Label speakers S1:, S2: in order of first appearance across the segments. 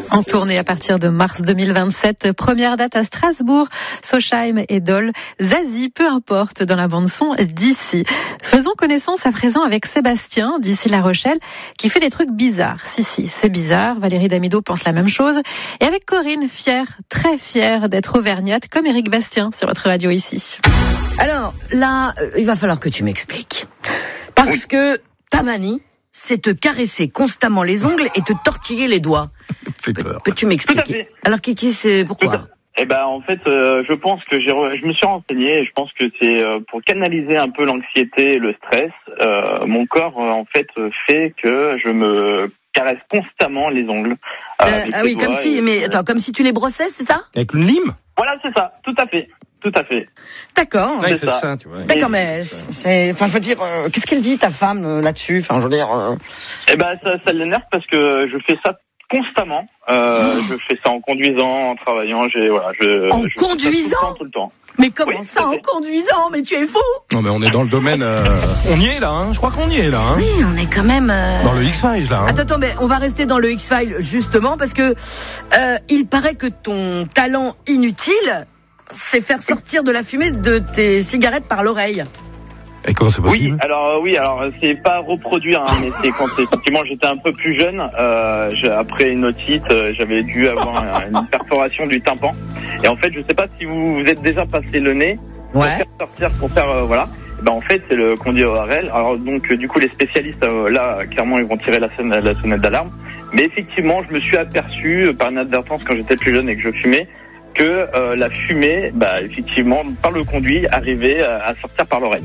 S1: En tournée à partir de mars 2027, première date à Strasbourg, Sochheim et Dole, Zazie, peu importe, dans la bande-son d'ici. Faisons connaissance à présent avec Sébastien, d'ici La Rochelle, qui fait des trucs bizarres. Si, c'est bizarre, Valérie Damido pense la même chose. Et avec Corinne, fière, très fière d'être auvergnate, comme Éric Bastien sur votre radio ici.
S2: Alors, là, il va falloir que tu m'expliques. Parce que ta manie, c'est te caresser constamment les ongles et te tortiller les doigts.
S3: Fait peur.
S2: Peux-tu m'expliquer? Alors, Kiki, c'est pourquoi?
S4: Eh ben, en fait, je pense que je me suis renseigné et je pense que c'est pour canaliser un peu l'anxiété et le stress. Mon corps, en fait, fait que je me caresse constamment les ongles.
S2: Ah oui, comme si, mais attends, comme si tu les brossais, c'est ça?
S3: Avec une lime?
S4: Voilà, c'est ça, tout à fait. Tout à fait.
S2: D'accord.
S3: Là, il fait
S4: ça.
S3: ça, tu vois.
S2: D'accord, mais c'est, enfin, je veux dire, qu'est-ce qu'elle dit ta femme là-dessus? Enfin, je veux dire.
S4: Eh ben, ça l'énerve parce que je fais ça constamment. Je fais ça en conduisant, en travaillant.
S2: En conduisant?
S4: tout le temps.
S2: Mais comment
S4: Oui,
S2: ça, en conduisant? Mais tu es fou!
S3: Non, mais on est dans le domaine. On y est là, hein. Je crois qu'on y est là, hein.
S2: Oui, on est quand même.
S3: Dans le X-Files là. Hein.
S2: Attends, mais on va rester dans le X-Files justement parce que il paraît que ton talent inutile, c'est faire sortir de la fumée de tes cigarettes par l'oreille.
S3: Et comment c'est possible?
S4: Oui, alors c'est pas reproduire, hein, mais c'est quand effectivement j'étais un peu plus jeune, après une otite, j'avais dû avoir une perforation du tympan. Et en fait, je sais pas si vous êtes déjà passé le nez pour faire sortir, voilà. Et ben en fait, c'est le conduit ORL. Alors donc du coup les spécialistes là clairement ils vont tirer la sonnette d'alarme. Mais effectivement, je me suis aperçu par inadvertance quand j'étais plus jeune et que je fumais que la fumée, effectivement, par le conduit, arrivait à sortir par l'oreille.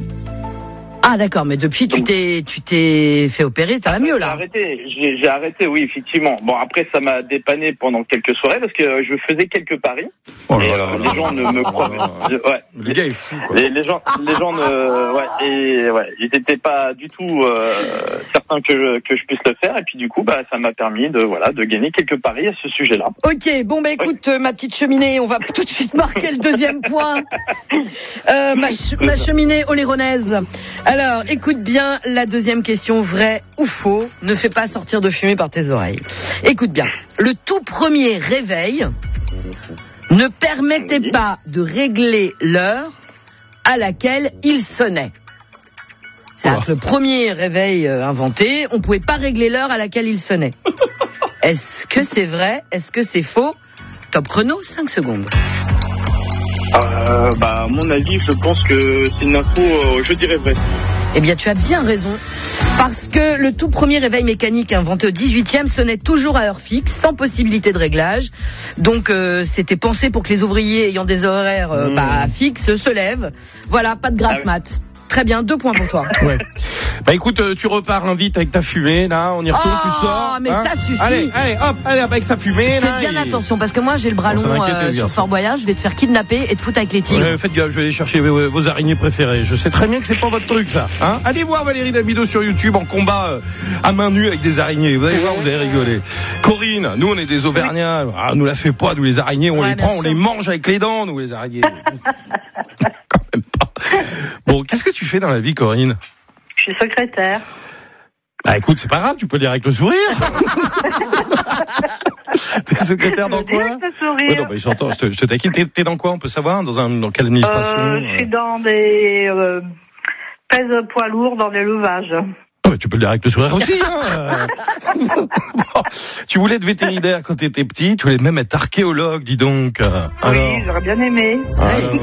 S2: Ah d'accord, mais depuis tu t'es fait opérer, ça va mieux là.
S4: J'ai arrêté, oui, effectivement. Bon, après ça m'a dépanné pendant quelques soirées parce que je faisais quelques paris.
S3: Oh
S4: et
S3: là là.
S4: les gens ne me croyaient. Ouais.
S3: Le gars est fou, quoi.
S4: Les gens ils étaient pas du tout certains que je puisse le faire et puis du coup ça m'a permis de gagner quelques paris à ce sujet-là.
S2: Ok, bon écoute ma petite cheminée, on va tout de suite marquer le deuxième point. Ma cheminée oléronaise. Alors, écoute bien la deuxième question, vrai ou faux, ne fais pas sortir de fumée par tes oreilles. Écoute bien, le tout premier réveil ne permettait pas de régler l'heure à laquelle il sonnait. C'est-à-dire que le premier réveil inventé, on ne pouvait pas régler l'heure à laquelle il sonnait. Est-ce que c'est vrai? Est-ce que c'est faux? Top chrono, 5 secondes.
S4: À mon avis, je pense que c'est une info, je dirais vrai.
S2: Eh bien, tu as bien raison. Parce que le tout premier réveil mécanique inventé au 18e sonnait toujours à heure fixe, sans possibilité de réglage. Donc, c'était pensé pour que les ouvriers ayant des horaires fixes se lèvent. Voilà, pas de grasse mat. Très bien, 2 points pour toi.
S3: Ouais. Écoute, tu repars vite avec ta fumée, là, on y retourne, tu sors.
S2: Oh, mais ça suffit.
S3: Allez, hop, avec sa fumée, là.
S2: Fais bien attention, parce que moi, j'ai le bras long sur Fort Boyard, je vais te faire kidnapper et te foutre avec les tigres.
S3: Ouais, faites gaffe, je vais aller chercher vos araignées préférées. Je sais très bien que c'est pas votre truc, ça. Hein, allez voir Valérie Damido sur YouTube en combat à main nue avec des araignées. Vous allez voir, vous allez rigoler. Corinne, nous, on est des Auvergnats. Ah, nous la fait pas, nous les araignées, on les prend, on les mange avec les dents, nous les araignées. Quand même pas. Bon, qu'est-ce que tu fais dans la vie, Corinne?
S5: Je suis secrétaire.
S3: Écoute, c'est pas grave, tu peux le dire avec le sourire. T'es secrétaire dans quoi?
S5: Avec le sourire.
S3: Non, j'entends, je te taquine. T'es dans quoi, on peut savoir? Dans quelle administration?
S5: Je suis dans des pèse poids lourds dans l'élevage.
S3: Tu peux le dire avec le sourire aussi, hein. Bon, tu voulais être vétérinaire quand t'étais petit, tu voulais même être archéologue, dis donc.
S5: Oui, j'aurais bien aimé.
S3: Alors...